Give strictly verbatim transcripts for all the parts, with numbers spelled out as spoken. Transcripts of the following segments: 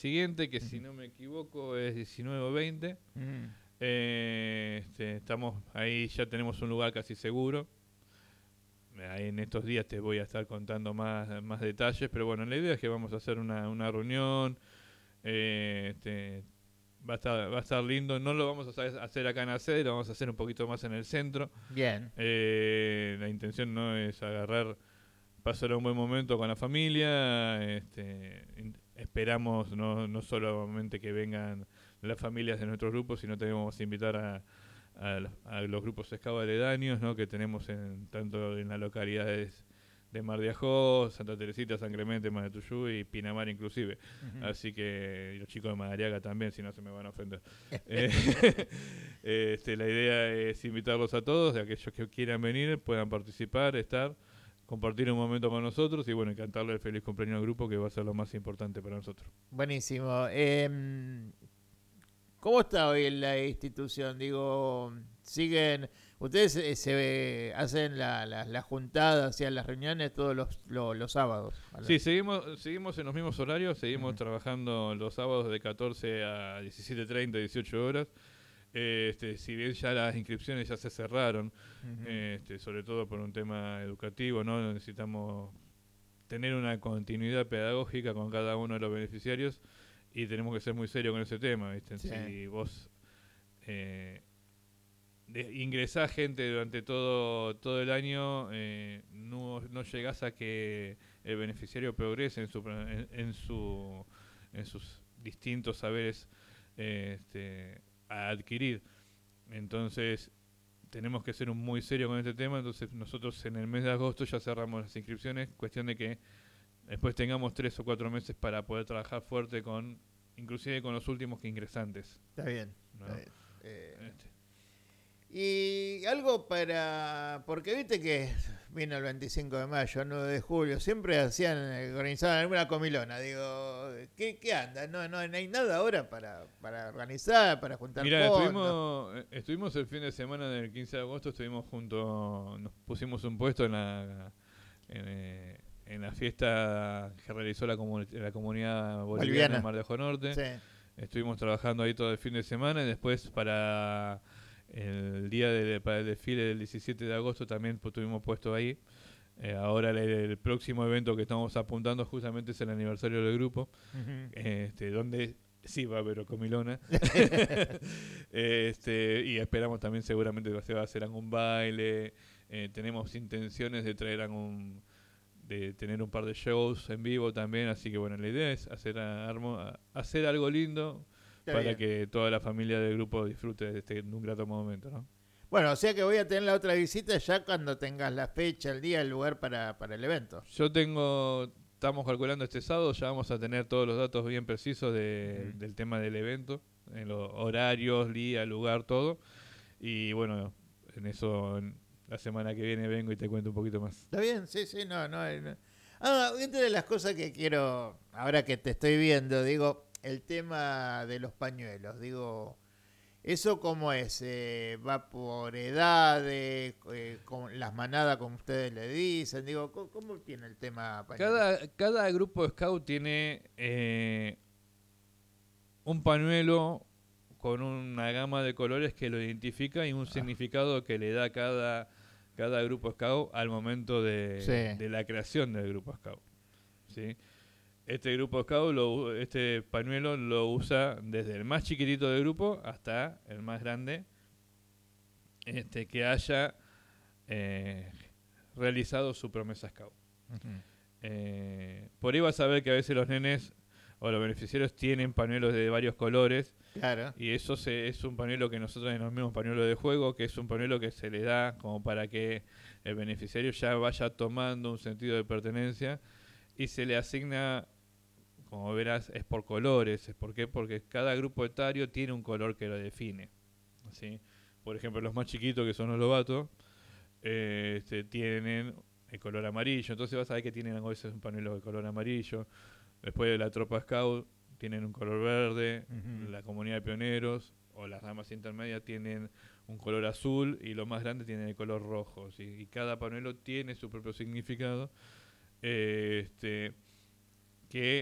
siguiente, que Uh-huh. si no me equivoco es diecinueve o veinte. Uh-huh. Eh, este, estamos ahí, ya tenemos un lugar casi seguro. Ahí en estos días te voy a estar contando más, más detalles, pero bueno, la idea es que vamos a hacer una, una reunión. Eh, este, va, a estar, va a estar lindo. No lo vamos a hacer acá en la sede, lo vamos a hacer un poquito más en el centro. Bien. Eh, la intención no es agarrar, pasar un buen momento con la familia. Este, esperamos no, no solamente que vengan las familias de nuestros grupos, sino también vamos a invitar a A los, a los grupos scout aledaños, ¿no? Que tenemos en, tanto en las localidades de Mar de Ajó, Santa Teresita, San Clemente, Mar de Tuyú y Pinamar inclusive. Uh-huh. Así que y los chicos de Madariaga también, si no se me van a ofender. eh, este, la idea es invitarlos a todos, de aquellos que quieran venir, puedan participar, estar, compartir un momento con nosotros y bueno, cantarle el feliz cumpleaños al grupo, que va a ser lo más importante para nosotros. Buenísimo. Eh, ¿Cómo está hoy la institución? Digo, siguen, ustedes se, se hacen la, la, la juntada, hacían las reuniones todos los, los, los sábados. ¿Vale? Sí, seguimos seguimos en los mismos horarios, seguimos uh-huh. trabajando los sábados de catorce a diecisiete treinta, dieciocho horas. Eh, este, si bien ya las inscripciones ya se cerraron, uh-huh. este, sobre todo por un tema educativo, ¿no? Necesitamos tener una continuidad pedagógica con cada uno de los beneficiarios. Y tenemos que ser muy serios con ese tema, ¿viste? Sí. Si vos eh, de, ingresás gente durante todo todo el año, eh, no, no llegás a que el beneficiario progrese en, su, en, en, su, en sus distintos saberes eh, este, a adquirir. Entonces, tenemos que ser muy serios con este tema. Entonces, nosotros en el mes de agosto ya cerramos las inscripciones, cuestión de que después tengamos tres o cuatro meses para poder trabajar fuerte con, inclusive con los últimos que ingresantes. Está bien. ¿No? Está bien. Eh, este. Y algo para, porque viste que vino el veinticinco de mayo, nueve de julio, siempre hacían, organizaban alguna comilona. Digo, ¿qué, qué anda? No, no, no hay nada ahora para, para organizar, para juntar Mirá, fondos. estuvimos, estuvimos el fin de semana del quince de agosto, estuvimos juntos, nos pusimos un puesto en la... En, eh, en la fiesta que realizó la, comun- la comunidad boliviana, boliviana de Mar de Ajó Norte. Sí. Estuvimos trabajando ahí todo el fin de semana y después para el día de, para el desfile del diecisiete de agosto también pues, tuvimos puesto ahí. Eh, ahora el, el próximo evento que estamos apuntando justamente es el aniversario del grupo, uh-huh. este, donde sí va a haber comilona. este, y esperamos también seguramente que se va a hacer algún baile. Eh, tenemos intenciones de traer algún... de tener un par de shows en vivo también, así que bueno, la idea es hacer, a, a, hacer algo lindo Está para bien. que toda la familia del grupo disfrute de, este, de un grato momento, ¿no? Bueno, o sea que voy a tener la otra visita ya cuando tengas la fecha, el día, el lugar para, para el evento. Yo tengo, estamos calculando este sábado, ya vamos a tener todos los datos bien precisos de, mm. del tema del evento, en los horarios, día, lugar, todo, y bueno, en eso... En, la semana que viene vengo y te cuento un poquito más. Está bien, sí, sí, no, no. no. Ah, una de las cosas que quiero, ahora que te estoy viendo, digo, el tema de los pañuelos, digo, ¿eso cómo es? Eh, ¿Va por edades, eh, con las manadas como ustedes le dicen? Digo, ¿cómo, cómo tiene el tema pañuelos? Cada, cada grupo scout tiene eh, un pañuelo con una gama de colores que lo identifica y un ah. significado que le da cada... cada grupo scout al momento de, sí. de la creación del grupo scout, ¿sí? Este grupo scout, lo, este pañuelo lo usa desde el más chiquitito del grupo hasta el más grande, este que haya eh, realizado su promesa scout. Uh-huh. Eh, por ahí vas a ver que a veces los nenes o los beneficiarios tienen pañuelos de varios colores. Claro. Y eso se, es un pañuelo que nosotros denominamos pañuelo de juego, que es un pañuelo que se le da como para que el beneficiario ya vaya tomando un sentido de pertenencia y se le asigna, como verás, es por colores. ¿Por qué? Porque cada grupo etario tiene un color que lo define, ¿sí? Por ejemplo, los más chiquitos, que son los lobatos, eh, este, tienen el color amarillo. Entonces vas a ver que tienen a veces un pañuelo de color amarillo. Después de la tropa scout tienen un color verde, uh-huh. la comunidad de pioneros o las ramas intermedias tienen un color azul y los más grandes tienen el color rojo, ¿sí? Y cada pañuelo tiene su propio significado, eh, este, que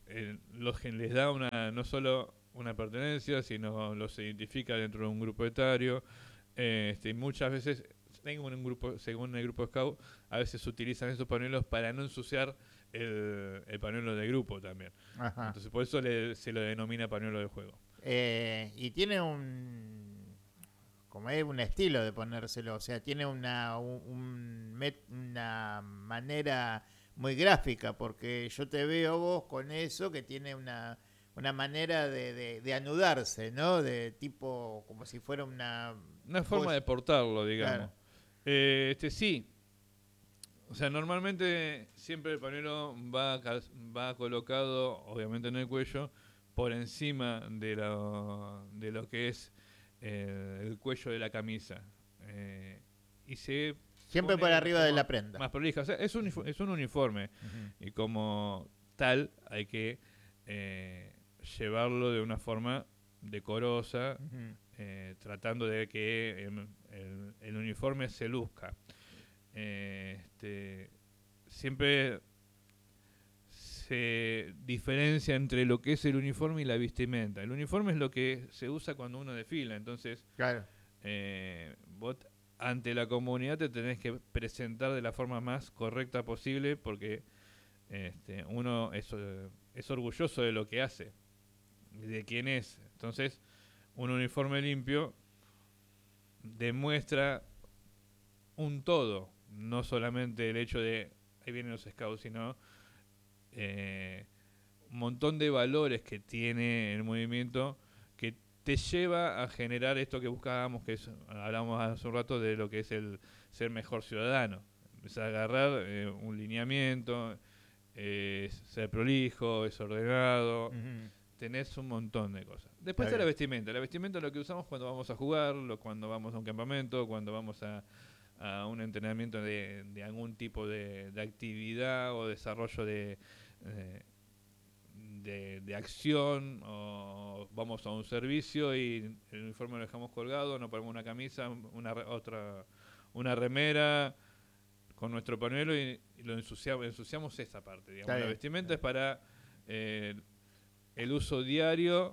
eh, los que les da una no solo una pertenencia, sino los identifica dentro de un grupo etario. Eh, este, muchas veces, según, un grupo, según el grupo Scout, a veces utilizan esos pañuelos para no ensuciar el, el pañuelo de grupo también. Ajá. Entonces por eso le, se lo denomina pañuelo de juego. Eh, y tiene un, como es un estilo de ponérselo, o sea, tiene una, un, un met, una manera muy gráfica, porque yo te veo vos con eso que tiene una, una manera de, de, de anudarse, ¿no? De tipo, como si fuera una... Una forma cosa, de portarlo, digamos. claro. Eh, este sí. O sea, normalmente siempre el pañuelo va, va colocado, obviamente en el cuello, por encima de lo, de lo que es eh, el cuello de la camisa. Eh, y se Siempre pone por arriba de como la prenda. más prolija. O sea, es un, es un uniforme. Uh-huh. Y como tal hay que eh, llevarlo de una forma decorosa, uh-huh. eh, tratando de que el, el, el uniforme se luzca. Eh, este, siempre se diferencia entre lo que es el uniforme y la vestimenta. El uniforme es lo que se usa cuando uno desfila, entonces claro. eh, vos ante la comunidad te tenés que presentar de la forma más correcta posible porque este, uno es, es orgulloso de lo que hace, de quién es. Entonces un uniforme limpio demuestra un todo, no solamente el hecho de ahí vienen los scouts, sino eh, un montón de valores que tiene el movimiento que te lleva a generar esto que buscábamos, que es, hablamos hace un rato de lo que es el ser mejor ciudadano. Es agarrar eh, un lineamiento, eh, ser prolijo, es ordenado, uh-huh. Tenés un montón de cosas. Después está, está la vestimenta. La vestimenta es lo que usamos cuando vamos a jugar, lo, cuando vamos a un campamento, cuando vamos a a un entrenamiento de, de algún tipo de, de actividad o desarrollo de, eh, de, de acción, o vamos a un servicio y el uniforme lo dejamos colgado, nos ponemos una camisa, una otra una remera con nuestro pañuelo y, y lo ensuciamos, ensuciamos esa parte, digamos. La vestimenta es para eh, el uso diario,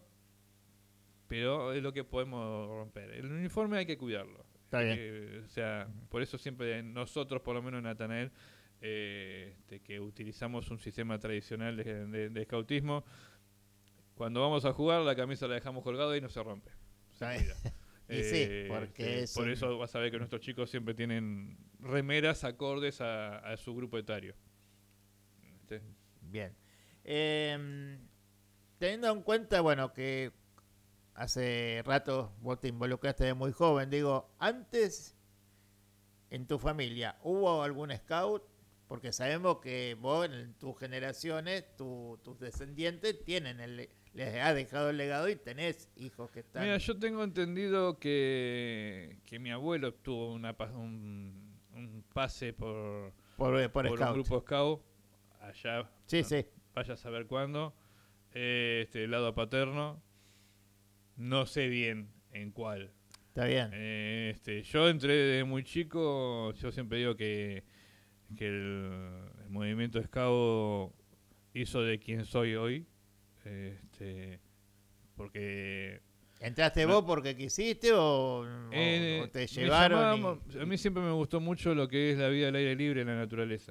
pero es lo que podemos romper. El uniforme hay que cuidarlo. Está bien. Eh, o sea, uh-huh. Por eso siempre nosotros, por lo menos en Natanael, eh, este, que utilizamos un sistema tradicional de, de, de scoutismo, cuando vamos a jugar la camisa la dejamos colgada y no se rompe. Se cuida. Y eh, sí, porque este, por un... eso vas a ver que nuestros chicos siempre tienen remeras acordes a, a su grupo etario. ¿Sí? Bien. Eh, teniendo en cuenta, bueno, que hace rato vos te involucraste de muy joven. Digo, antes en tu familia, ¿hubo algún scout? Porque sabemos que vos en tus generaciones, tu, tus descendientes, tienen el, les has dejado el legado y tenés hijos que están... Mira, yo tengo entendido que, que mi abuelo tuvo una, un, un pase por, por, por, por un grupo scout allá. Sí, no, sí. Vaya a saber cuándo. Eh, este, lado paterno. No sé bien en cuál. Está bien. Eh, este, yo entré desde muy chico, yo siempre digo que, que el, el movimiento scout hizo de quien soy hoy. Este, porque... ¿Entraste no, vos porque quisiste o, eh, o te llevaron? Llamaba, y... A mí siempre me gustó mucho lo que es la vida al aire libre en la naturaleza.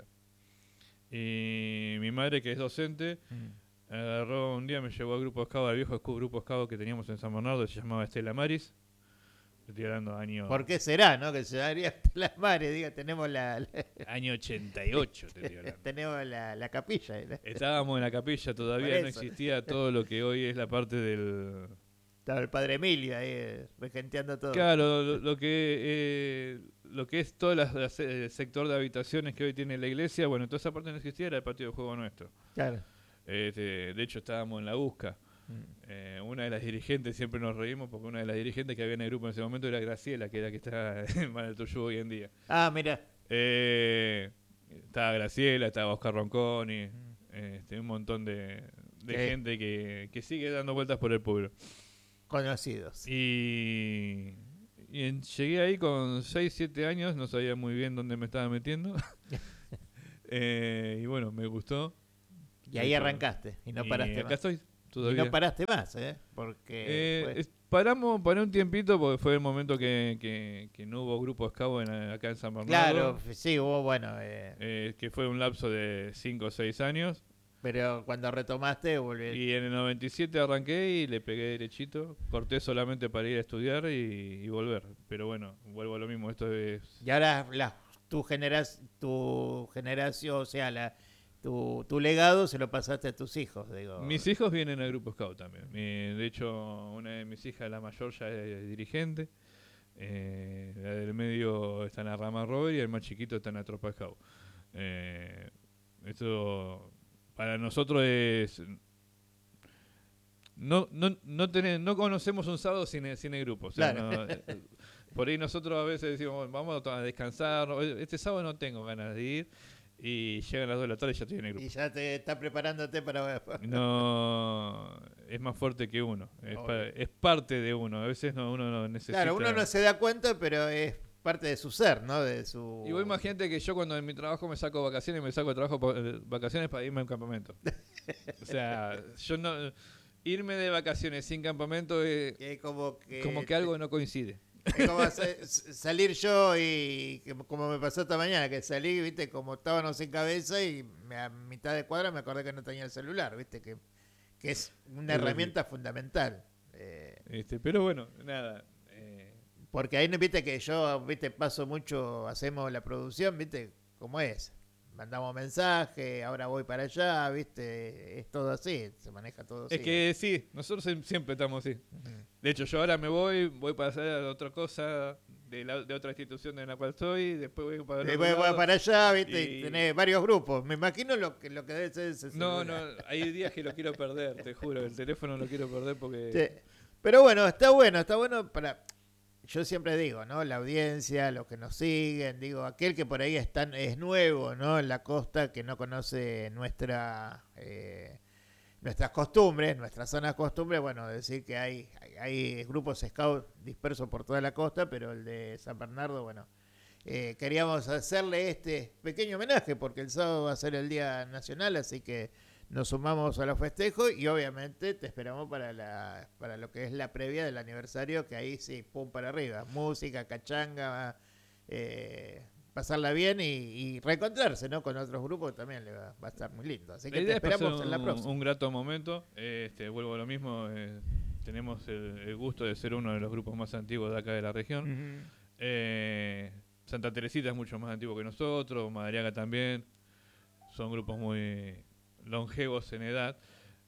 Y mi madre, que es docente... Mm. Agarró un día, me llevó al grupo scout, al viejo grupo scout que teníamos en San Bernardo, se llamaba Estela Maris. Estoy hablando año... ¿Por qué será, no? Que se llamaría Estela Maris, diga, tenemos la... la año ochenta y ocho, te estoy hablando. Tenemos la, la capilla. ¿No? Estábamos en la capilla, todavía no existía todo lo que hoy es la parte del... Estaba el padre Emilio ahí, regenteando todo. Claro, lo, lo que eh, lo que es todo la, la, el sector de habitaciones que hoy tiene la iglesia, bueno, toda esa parte no existía, era el patio de juego nuestro. Claro. Este, de hecho estábamos en la busca. Mm. Eh, una de las dirigentes, siempre nos reímos porque una de las dirigentes que había en el grupo en ese momento era Graciela, que era la que está en Manatuyú hoy en día. Ah, mira. Eh, estaba Graciela, estaba Oscar Ronconi, mm. este, un montón de, de gente que, que sigue dando vueltas por el pueblo. Conocidos. Y, y en, llegué ahí con seis, siete años, no sabía muy bien dónde me estaba metiendo. eh, y bueno, me gustó. Y ahí arrancaste y no y paraste acá más. estoy Y todavía. no paraste más, ¿eh? Porque Eh, fue- es- paramos, paré un tiempito porque fue el momento que, que, que no hubo grupo scout en, acá en San Bernardo. claro, sí, hubo, bueno, eh, eh, que fue un lapso de cinco o seis años. pero cuando retomaste volví. Y en el noventa y siete arranqué y le pegué derechito. Corté solamente para ir a estudiar y, y volver. Pero bueno, vuelvo a lo mismo. Esto es... Y ahora la, tu, generas, tu generación, o sea, la, tu, tu legado se lo pasaste a tus hijos, digo. Mis hijos vienen al grupo scout también. Mi- de hecho, una de mis hijas, la mayor, ya es dirigente. Eh, la del medio está en la rama Robert y el más chiquito está en la tropa scout. Eh, esto para nosotros es... No, no, no, tener, no conocemos un sábado sin el, sin el grupo. O sea, Claro. no, eh, por ahí nosotros a veces decimos, vamos a descansar. Este sábado no tengo ganas de ir. Y llegan las dos de la tarde y ya estoy en el grupo. Y ya te está preparándote para... No, es más fuerte que uno. Es, Obvio. pa- es parte de uno. A veces no, uno no necesita. Claro, uno no se da cuenta, pero es parte de su ser, ¿no? De su... Y vos imagínate que yo cuando en mi trabajo me saco vacaciones, me saco trabajo por- eh, vacaciones para irme a un campamento. O sea, yo no... Irme de vacaciones sin campamento es Que es como que... como que algo no coincide. Es como hacer- s- salir yo y que- como me pasó esta mañana, que salí, viste, como estábamos sin cabeza y me- a mitad de cuadra me acordé que no tenía el celular, viste, que, que es una Es herramienta fundamental. Eh, Este, pero bueno, nada. eh, porque ahí, viste, que yo, viste, paso mucho, hacemos la producción, viste, como es. Mandamos mensaje, ahora voy para allá, viste, es todo así, se maneja todo así. es que sí, nosotros siem- siempre estamos así. Ujú. De hecho, yo ahora me voy, voy para hacer otra cosa de, la, de otra institución en la cual estoy, después voy para el Después otro voy lado. para allá, viste, y y- tenés varios grupos. Me imagino lo que, lo que debe ser ese No, no, celular. hay días que lo quiero perder, te juro, el teléfono lo quiero perder porque... Sí. Pero bueno, está bueno, está bueno para... Yo siempre digo, ¿no? La audiencia, los que nos siguen, digo, aquel que por ahí está, es nuevo, ¿no? En la costa, que no conoce nuestra... eh, nuestras costumbres, nuestras zonas costumbres, bueno, decir que hay, hay, hay grupos scout dispersos por toda la costa, pero el de San Bernardo, bueno, eh, queríamos hacerle este pequeño homenaje porque el sábado va a ser el Día Nacional, así que nos sumamos a los festejos y obviamente te esperamos para la para lo que es la previa del aniversario, que ahí sí, pum para arriba, música, cachanga, eh, pasarla bien y, y reencontrarse, ¿no? Con otros grupos también le va, va a estar muy lindo. Así La que te idea es pasar esperamos en la un, próxima. un grato momento, este, vuelvo a lo mismo, eh, tenemos el, el gusto de ser uno de los grupos más antiguos de acá de la región. Ujú. Eh, Santa Teresita es mucho más antiguo que nosotros, Madariaga también, son grupos muy longevos en edad,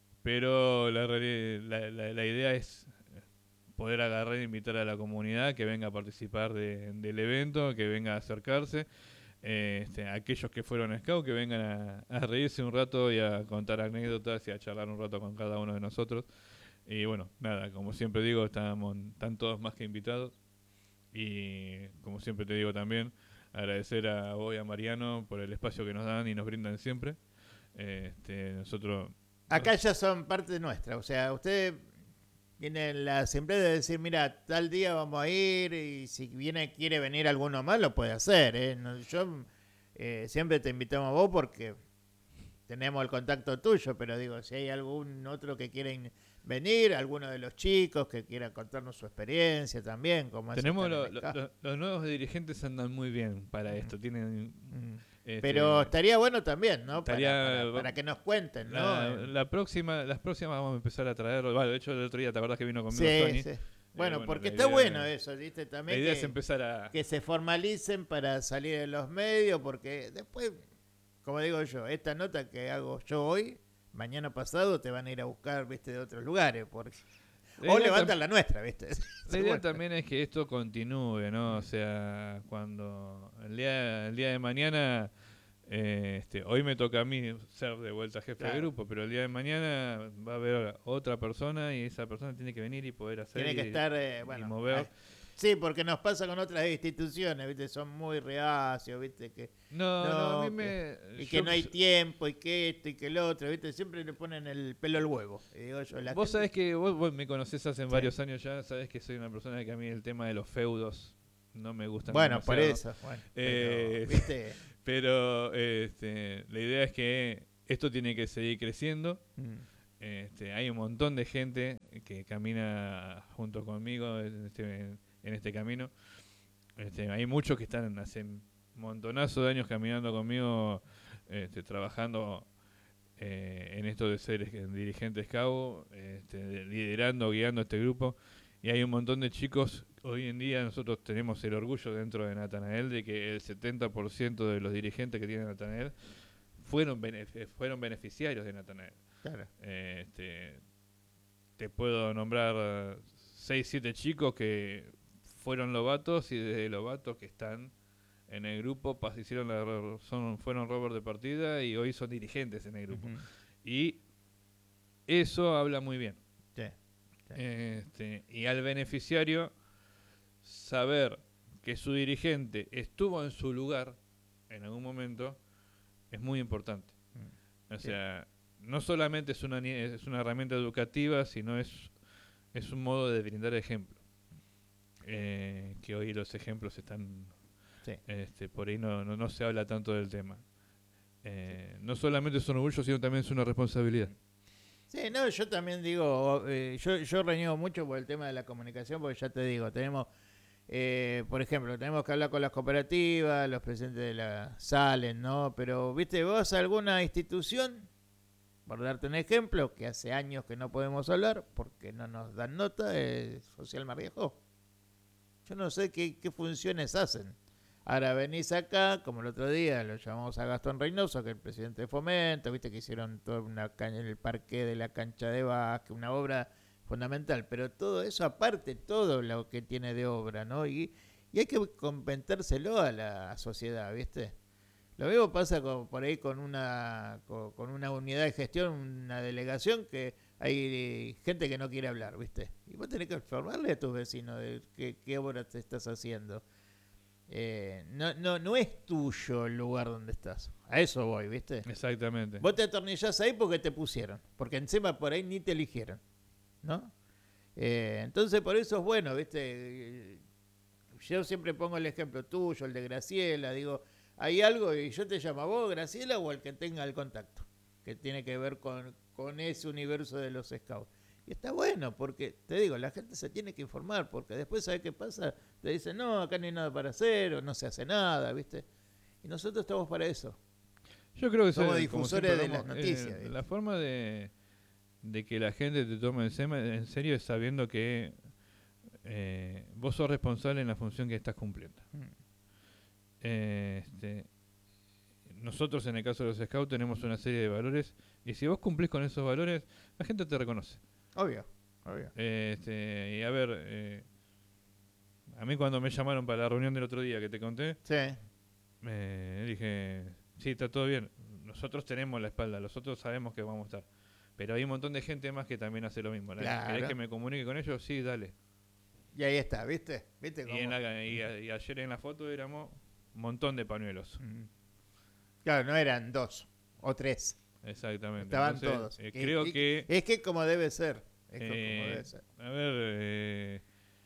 pero la, reali- la, la- la idea es poder agarrar e invitar a la comunidad que venga a participar de- del evento, que venga a acercarse, eh, este, aquellos que fueron a Scout, que vengan a, a reírse un rato y a contar anécdotas y a charlar un rato con cada uno de nosotros. Y bueno, nada, como siempre digo, estamos, están todos más que invitados. Y como siempre te digo también, agradecer a vos y a Mariano por el espacio que nos dan y nos brindan siempre. Eh, Este, nosotros... Acá ya son parte nuestra, o sea, usted viene la asamblea de decir, mira, tal día vamos a ir y si viene quiere venir alguno más lo puede hacer. ¿eh? No, yo eh, siempre te invitamos a vos porque tenemos el contacto tuyo, pero digo, si hay algún otro que quiera in- venir, alguno de los chicos que quiera contarnos su experiencia también, como es Tenemos estar lo- en lo- el campo. lo- los nuevos dirigentes andan muy bien para esto. Tienen, Mm. este, Pero estaría bueno también, ¿no? Para, estaría- para- para que nos cuenten, ¿no? la, Eh, la próxima, las próximas vamos a empezar a traer. Bueno, de hecho el otro día te acordás que vino conmigo sí, Tony. sí. Eh, Bueno, porque la está idea- bueno eso, ¿viste? La También idea que, es empezar a... que se formalicen para salir en los medios, porque después, como digo yo, esta nota que hago yo hoy, mañana pasado te van a ir a buscar, ¿viste? De otros lugares, porque... La O idea levantan tam- la nuestra, ¿viste? La idea Bueno. también es que esto continúe, ¿no? O sea, cuando el día, el día de mañana, eh, este, hoy me toca a mí ser de vuelta jefe Claro. de grupo, pero el día de mañana va a haber otra persona y esa persona tiene que venir y poder hacer Tiene que y- estar, eh, y bueno... mover. ah, sí, porque nos pasa con otras instituciones, ¿viste? Son muy reacios, ¿viste? Que... No, no, No, a mí que- me... Y que yo- no hay tiempo, y que esto, y que el otro, ¿viste? Siempre le ponen el pelo al huevo. Y digo yo, la Vos gente- sabés que vos, vos me conocés hace Sí. varios años ya, sabés que soy una persona que a mí el tema de los feudos no me gusta Bueno, por demasiado. eso. Bueno, Eh, pero, ¿viste? Pero este, la idea es que esto tiene que seguir creciendo. Mm. Este, hay un montón de gente que camina junto conmigo en este, en este camino. Este, hay muchos que están hace un montonazo de años caminando conmigo, este, trabajando eh, en esto de ser dirigente scout, este, liderando, guiando este grupo. Y hay un montón de chicos. Hoy en día nosotros tenemos el orgullo dentro de Natanael de que el setenta por ciento de los dirigentes que tiene Natanael fueron, benef- fueron beneficiarios de Natanael. Claro. Eh, este, te puedo nombrar seis, siete chicos que fueron lobatos y desde lobatos que están en el grupo pas- hicieron la, son, fueron rover de partida y hoy son dirigentes en el grupo. Uh-huh. Y eso habla muy bien. Sí. Sí. Este, y al beneficiario saber que su dirigente estuvo en su lugar en algún momento es muy importante. Mm. O sea, sí. no solamente es una es una herramienta educativa, sino es es un modo de brindar ejemplo. Eh, que hoy los ejemplos están sí. este, por ahí no, no, no se habla tanto del tema. Eh, no solamente es un orgullo, sino también es una responsabilidad. Sí, no, yo también digo, eh, yo, yo reniego mucho por el tema de la comunicación, porque ya te digo, tenemos, eh, por ejemplo, tenemos que hablar con las cooperativas, los presidentes de la salen, ¿no? Pero, viste, vos a alguna institución, por darte un ejemplo, que hace años que no podemos hablar, porque no nos dan nota, es Social Mar de Ajó. Yo no sé qué, qué funciones hacen. Ahora venís acá, como el otro día, lo llamamos a Gastón Reynoso, que es el presidente de Fomento, viste que hicieron toda una caña en el parque de la cancha de básquet, una obra fundamental, pero todo eso aparte, todo lo que tiene de obra, ¿no? Y, y hay que compensárselo a la sociedad, ¿viste? Lo mismo pasa con, por ahí con una, con, con una unidad de gestión, una delegación, que hay gente que no quiere hablar, ¿viste? Y vos tenés que informarle a tus vecinos de qué, qué obra te estás haciendo. Eh, no, no, no es tuyo el lugar donde estás. A eso voy, ¿viste? Exactamente. Vos te atornillás ahí porque te pusieron, porque encima por ahí ni te eligieron, ¿no? Eh, entonces por eso es bueno, ¿viste? Yo siempre pongo el ejemplo tuyo, el de Graciela, digo, hay algo y yo te llamo a vos, Graciela, o el que tenga el contacto, que tiene que ver con, con ese universo de los scouts. Y está bueno, porque, te digo, la gente se tiene que informar, porque después, ¿sabes qué pasa? Te dicen, no, acá no hay nada para hacer, o no se hace nada, ¿viste? Y nosotros estamos para eso. Yo creo que somos se, difusores de las eh, noticias. La forma de, de que la gente te tome en serio es sabiendo que eh, vos sos responsable en la función que estás cumpliendo. Mm. Eh, este, nosotros, en el caso de los scouts, tenemos una serie de valores, y si vos cumplís con esos valores, la gente te reconoce. Obvio, obvio. Este, y a ver, eh, a mí cuando me llamaron para la reunión del otro día que te conté, sí. me dije, sí, está todo bien, nosotros tenemos la espalda, nosotros sabemos que vamos a estar, pero hay un montón de gente más que también hace lo mismo. Claro. ¿Querés que me comunique con ellos? Sí, dale. Y ahí está, ¿viste? ¿Viste cómo? Y, en la, y, a, y ayer en la foto éramos un montón de pañuelos. Mm. Claro, no eran dos o tres. Exactamente. Estaban Entonces, todos. Eh, creo y, que... Es que como debe ser. Es eh, como debe ser. A ver... Eh,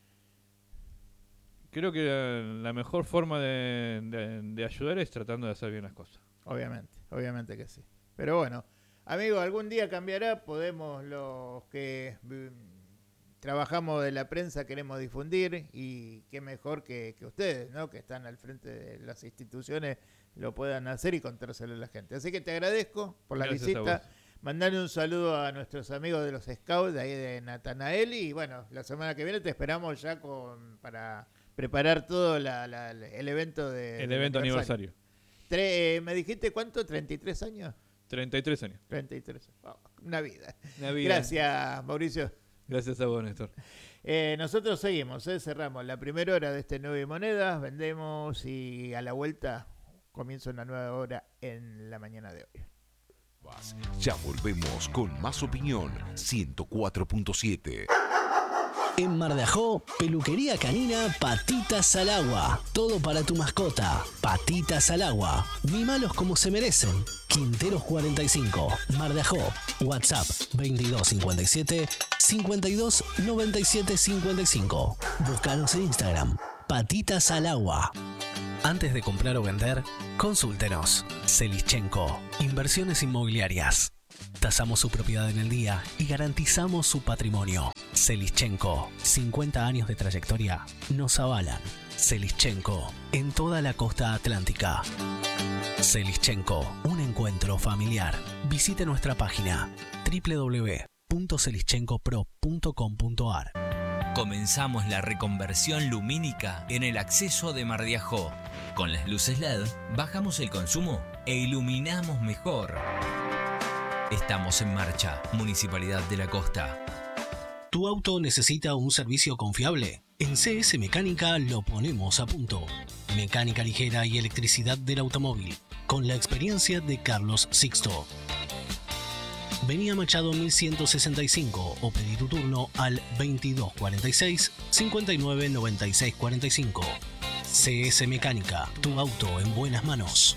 creo que la, la mejor forma de, de, de ayudar es tratando de hacer bien las cosas. Obviamente, obviamente que sí. Pero bueno, amigo, algún día cambiará. Podemos, los que trabajamos de la prensa, queremos difundir. Y qué mejor que, que ustedes, ¿no? Que están al frente de las instituciones, lo puedan hacer y contárselo a la gente. Así que te agradezco por la Gracias visita. Mandarle un saludo a nuestros amigos de los Scouts de ahí de Natanael. Y bueno, la semana que viene te esperamos ya con para preparar todo la, la, el evento de el evento aniversario. aniversario. Tre, ¿Me dijiste cuánto? ¿treinta y tres años? treinta y tres años. treinta y tres. Oh, una vida. Una vida. Gracias, Mauricio. Gracias a vos, Néstor. Eh, nosotros seguimos, eh, cerramos la primera hora de este nueve y monedas, vendemos y a la vuelta comienza una nueva hora en la mañana de hoy. Ya volvemos con más opinión. ciento cuatro punto siete. En Mar de Ajó, peluquería canina Patitas al Agua. Todo para tu mascota. Patitas al Agua. Mímalos como se merecen. Quinteros cuarenta y cinco. Mar de Ajó. WhatsApp veintidós cincuenta y siete cincuenta y dos noventa y siete cincuenta y cinco. Búscanos en Instagram. Patitas al Agua. Antes de comprar o vender, consúltenos. Selischenko, Inversiones Inmobiliarias. Tasamos su propiedad en el día y garantizamos su patrimonio. Selischenko, cincuenta años de trayectoria nos avalan. Selischenko, en toda la costa atlántica. Selischenko, un encuentro familiar. Visite nuestra página doble u doble u doble u punto selischenko pro punto com punto a r. Comenzamos la reconversión lumínica en el acceso de Mar de Ajó. Con las luces L E D bajamos el consumo e iluminamos mejor. Estamos en marcha, Municipalidad de la Costa. ¿Tu auto necesita un servicio confiable? En C S Mecánica lo ponemos a punto. Mecánica ligera y electricidad del automóvil, con la experiencia de Carlos Sixto. Vení a Machado mil ciento sesenta y cinco o pedí tu turno al veintidós cuarenta y seis, cincuenta y nueve noventa y seis cuarenta y cinco. C S Mecánica, tu auto en buenas manos.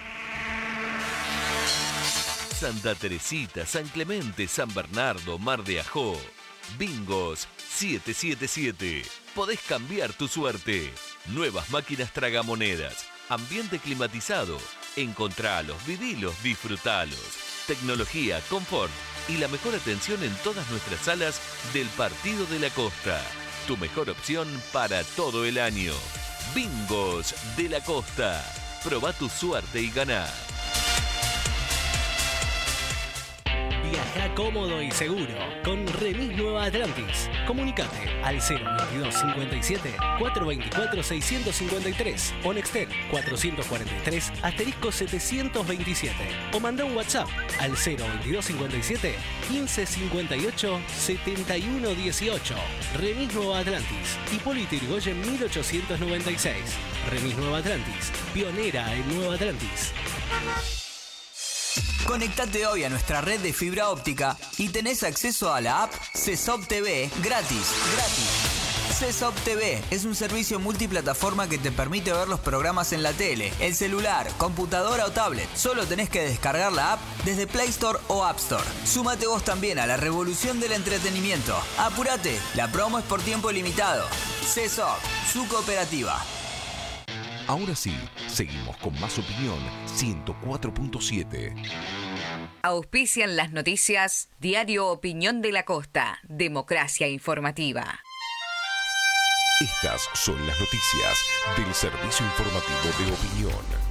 Santa Teresita, San Clemente, San Bernardo, Mar de Ajó. Bingos siete siete siete. Podés cambiar tu suerte. Nuevas máquinas tragamonedas. Ambiente climatizado. Encontralos, vivilos, disfrutalos. Tecnología, confort y la mejor atención en todas nuestras salas del Partido de la Costa. Tu mejor opción para todo el año. Bingos de la Costa. Probá tu suerte y ganá. Viaja cómodo y seguro con Remis Nueva Atlantis. Comunicate al cero veintidós cincuenta y siete, cuatrocientos veinticuatro, seiscientos cincuenta y tres o Nextel cuatrocientos cuarenta y tres, asterisco setecientos veintisiete o manda un WhatsApp al cero veintidós cincuenta y siete, quince cincuenta y ocho, setenta y uno dieciocho. Remis Nueva Atlantis, Hipólito Yrigoyen mil ochocientos noventa y seis. Remis Nueva Atlantis, pionera en Nueva Atlantis. Conectate hoy a nuestra red de fibra óptica y tenés acceso a la app C E S O P T V gratis. Gratis. C E S O P T V es un servicio multiplataforma que te permite ver los programas en la tele, el celular, computadora o tablet. Solo tenés que descargar la app desde Play Store o App Store. Súmate vos también a la revolución del entretenimiento. Apúrate, la promo es por tiempo limitado. C E S O P, su cooperativa. Ahora sí, seguimos con Más Opinión ciento cuatro punto siete. Auspician las noticias Diario Opinión de la Costa, democracia informativa. Estas son las noticias del Servicio Informativo de Opinión.